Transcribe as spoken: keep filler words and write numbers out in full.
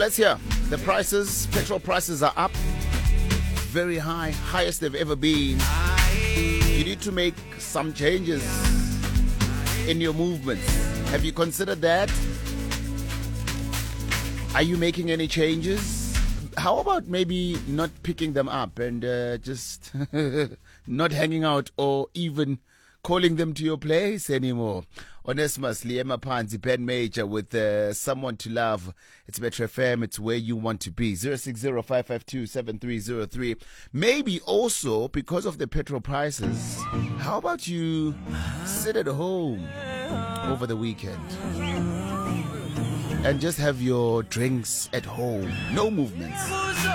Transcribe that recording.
let's hear. The prices, petrol prices are up. Very high, highest they've ever been. You need to make some changes in your movements. Have you considered that? Are you making any changes? How about maybe not picking them up and uh, just not hanging out or even calling them to your place anymore? Onesimus Liema Panzi, Ben Major with uh, Someone to Love. It's Metro F M. It's where you want to be. zero six zero, five five two, seven three zero three. Maybe also because of the petrol prices, how about you sit at home over the weekend and just have your drinks at home? No movements.